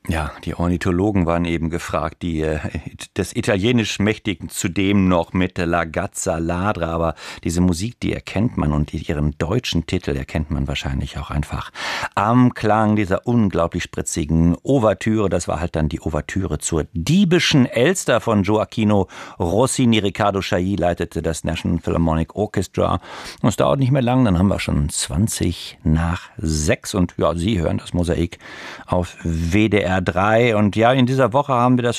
Ja, die Ornithologen waren eben gefragt, die des Italienisch mächtigen zudem noch mit La Gazza Ladra, aber diese Musik, die erkennt man und ihren deutschen Titel erkennt man wahrscheinlich auch einfach am Klang dieser unglaublich spritzigen Ouvertüre. Das war halt dann die Ouvertüre zur Diebischen Elster von Gioacchino Rossini. Riccardo Chailly leitete das National Philharmonic Orchestra. Und es dauert nicht mehr lang, dann haben wir schon 20 nach 6 und ja, Sie hören das Mosaik auf WDR 3. Und ja, in dieser Woche haben wir das